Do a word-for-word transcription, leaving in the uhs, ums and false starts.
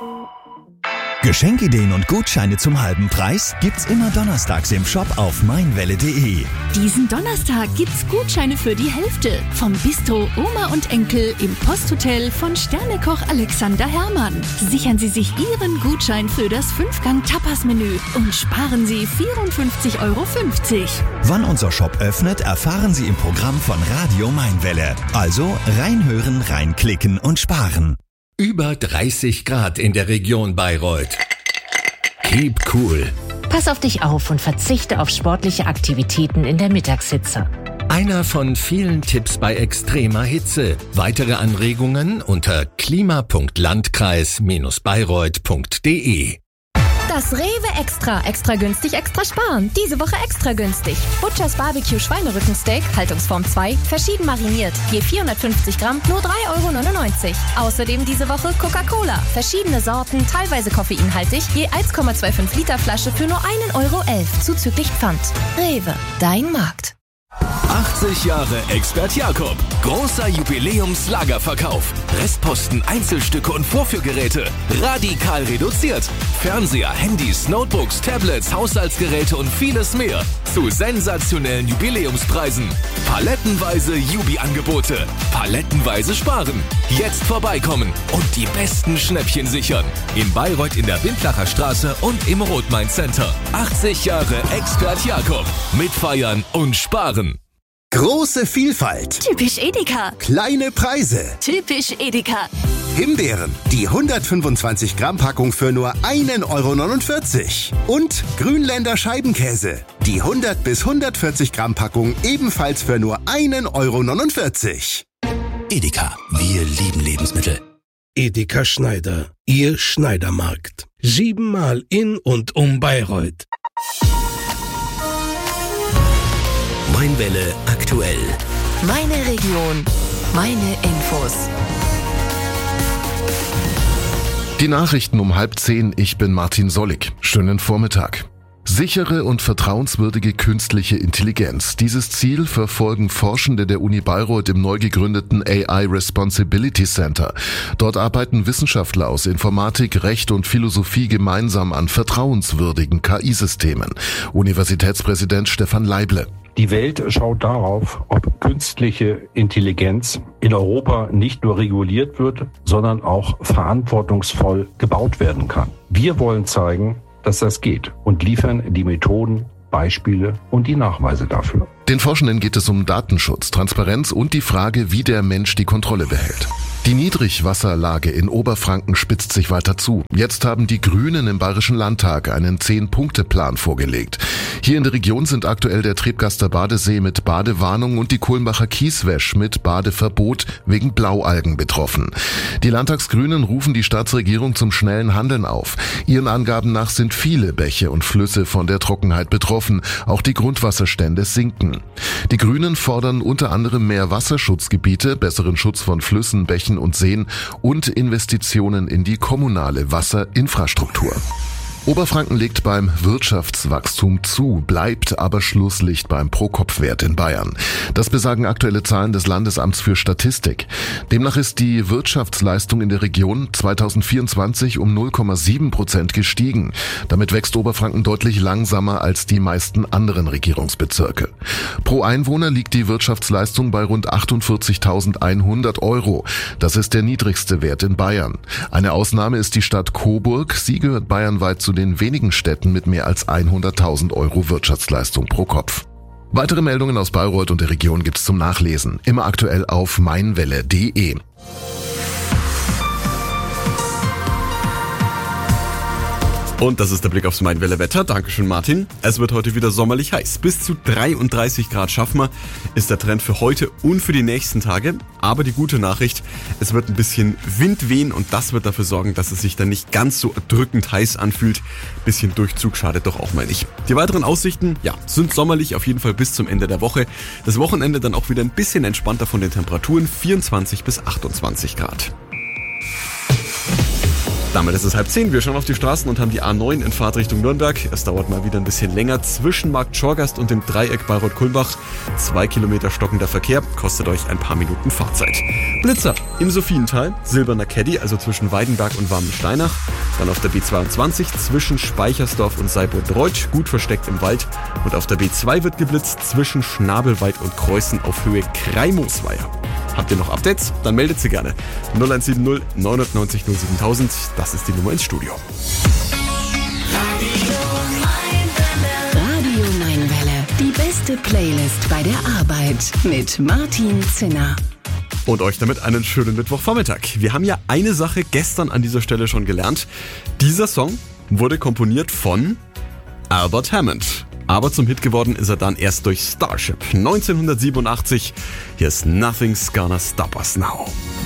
Geschenkideen und Gutscheine zum halben Preis gibt's immer donnerstags im Shop auf meinwelle punkt de. Diesen Donnerstag gibt's Gutscheine für die Hälfte vom Bistro Oma und Enkel im Posthotel von Sternekoch Alexander Herrmann. Sichern Sie sich Ihren Gutschein für das Fünf-Gang-Tapas-Menü und sparen Sie vierundfünfzig Euro fünfzig. Wann unser Shop öffnet, erfahren Sie im Programm von Radio Mainwelle. Also reinhören, reinklicken und sparen. Über dreißig Grad in der Region Bayreuth. Keep cool. Pass auf dich auf und verzichte auf sportliche Aktivitäten in der Mittagshitze. Einer von vielen Tipps bei extremer Hitze. Weitere Anregungen unter klima punkt landkreis Bindestrich bayreuth punkt de. Das Rewe Extra. Extra günstig, extra sparen. Diese Woche extra günstig. Butchers Barbecue Schweinerückensteak, Haltungsform zwei, verschieden mariniert. Je vierhundertfünfzig Gramm, nur drei Euro neunundneunzig. Außerdem diese Woche Coca-Cola. Verschiedene Sorten, teilweise koffeinhaltig, je eins Komma fünfundzwanzig Liter Flasche für nur ein Euro elf, zuzüglich Pfand. Rewe, dein Markt. achtzig Jahre Expert Jakob. Großer Jubiläumslagerverkauf. Restposten, Einzelstücke und Vorführgeräte. Radikal reduziert. Fernseher, Handys, Notebooks, Tablets, Haushaltsgeräte und vieles mehr. Zu sensationellen Jubiläumspreisen. Palettenweise Jubi-Angebote. Palettenweise sparen. Jetzt vorbeikommen und die besten Schnäppchen sichern. In Bayreuth in der Bindlacher Straße und im Rotmain Center. achtzig Jahre Expert Jakob. Mitfeiern und sparen. Große Vielfalt. Typisch Edeka. Kleine Preise. Typisch Edeka. Himbeeren, die hundertfünfundzwanzig Gramm Packung für nur ein Euro neunundvierzig. Und Grünländer Scheibenkäse, die hundert bis hundertvierzig Gramm Packung ebenfalls für nur ein Euro neunundvierzig. Edeka, wir lieben Lebensmittel. Edeka Schneider, Ihr Schneidermarkt. Siebenmal in und um Bayreuth. Mainwelle aktuell. Meine Region, meine Infos. Die Nachrichten um halb zehn, ich bin Martin Sollig. Schönen Vormittag. Sichere und vertrauenswürdige künstliche Intelligenz. Dieses Ziel verfolgen Forschende der Uni Bayreuth im neu gegründeten A I Responsibility Center. Dort arbeiten Wissenschaftler aus Informatik, Recht und Philosophie gemeinsam an vertrauenswürdigen K I-Systemen. Universitätspräsident Stefan Leible. Die Welt schaut darauf, ob künstliche Intelligenz in Europa nicht nur reguliert wird, sondern auch verantwortungsvoll gebaut werden kann. Wir wollen zeigen, dass das geht und liefern die Methoden, Beispiele und die Nachweise dafür. Den Forschenden geht es um Datenschutz, Transparenz und die Frage, wie der Mensch die Kontrolle behält. Die Niedrigwasserlage in Oberfranken spitzt sich weiter zu. Jetzt haben die Grünen im Bayerischen Landtag einen Zehn-Punkte-Plan vorgelegt. Hier in der Region sind aktuell der Trebgaster Badesee mit Badewarnung und die Kulmbacher Kieswäsch mit Badeverbot wegen Blaualgen betroffen. Die Landtagsgrünen rufen die Staatsregierung zum schnellen Handeln auf. Ihren Angaben nach sind viele Bäche und Flüsse von der Trockenheit betroffen. Auch die Grundwasserstände sinken. Die Grünen fordern unter anderem mehr Wasserschutzgebiete, besseren Schutz von Flüssen, Bächen und Seen und Investitionen in die kommunale Wasserinfrastruktur. Oberfranken legt beim Wirtschaftswachstum zu, bleibt aber Schlusslicht beim Pro-Kopf-Wert in Bayern. Das besagen aktuelle Zahlen des Landesamts für Statistik. Demnach ist die Wirtschaftsleistung in der Region zweitausendvierundzwanzig um null Komma sieben Prozent gestiegen. Damit wächst Oberfranken deutlich langsamer als die meisten anderen Regierungsbezirke. Pro Einwohner liegt die Wirtschaftsleistung bei rund achtundvierzigtausendeinhundert Euro. Das ist der niedrigste Wert in Bayern. Eine Ausnahme ist die Stadt Coburg. Sie gehört bayernweit zu den wenigen Städten mit mehr als hunderttausend Euro Wirtschaftsleistung pro Kopf. Weitere Meldungen aus Bayreuth und der Region gibt's zum Nachlesen. Immer aktuell auf meinwelle punkt de. Und das ist der Blick aufs Mainwelle-Wetter. Dankeschön, Martin. Es wird heute wieder sommerlich heiß. Bis zu dreiunddreißig Grad schaffen wir, ist der Trend für heute und für die nächsten Tage. Aber die gute Nachricht, es wird ein bisschen Wind wehen und das wird dafür sorgen, dass es sich dann nicht ganz so drückend heiß anfühlt. Bisschen Durchzug schadet doch auch mal nicht. Die weiteren Aussichten, ja, sind sommerlich auf jeden Fall bis zum Ende der Woche. Das Wochenende dann auch wieder ein bisschen entspannter von den Temperaturen, vierundzwanzig bis achtundzwanzig Grad. Damit ist es halb zehn. Wir schauen auf die Straßen und haben die A neun in Fahrt Richtung Nürnberg. Es dauert mal wieder ein bisschen länger zwischen Markt Schorgast und dem Dreieck Bayreuth-Kulmbach. Zwei Kilometer stockender Verkehr, kostet euch ein paar Minuten Fahrzeit. Blitzer im Sophiental, Silberner Caddy, also zwischen Weidenberg und Warmensteinach. Dann auf der B zweiundzwanzig zwischen Speichersdorf und Seiburg-Reuth, gut versteckt im Wald. Und auf der B zwei wird geblitzt zwischen Schnabelweit und Kreuzen auf Höhe Kreimosweier. Habt ihr noch Updates? Dann meldet sie gerne. null eins sieben null neun neun null null siebentausend, das ist die Nummer ins Studio. Radio Mainwelle, die beste Playlist bei der Arbeit mit Martin Zinner. Und euch damit einen schönen Mittwochvormittag. Wir haben ja eine Sache gestern an dieser Stelle schon gelernt. Dieser Song wurde komponiert von Albert Hammond. Aber zum Hit geworden ist er dann erst durch Starship. neunzehnhundertsiebenundachtzig. Hier ist Nothing's Gonna Stop Us Now.